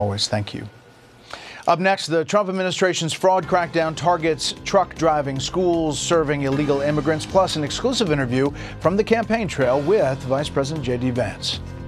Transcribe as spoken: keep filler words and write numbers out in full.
Always, thank you. Up next, the Trump administration's fraud crackdown targets truck driving, schools serving illegal immigrants, plus an exclusive interview from the campaign trail with Vice President J D Vance.